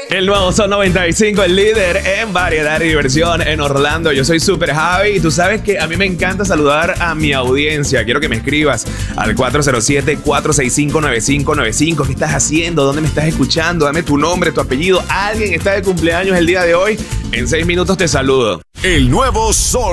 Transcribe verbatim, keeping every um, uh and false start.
El nuevo Sol noventa y cinco, el líder en variedad y diversión en Orlando. Yo soy Super Javi y tú sabes que a mí me encanta saludar a mi audiencia. Quiero que me escribas al cuatro cero siete, cuatro seis cinco, nueve cinco nueve cinco. ¿Qué estás haciendo? ¿Dónde me estás escuchando? Dame tu nombre, tu apellido. ¿Alguien está de cumpleaños el día de hoy? En seis minutos te saludo. El nuevo Sol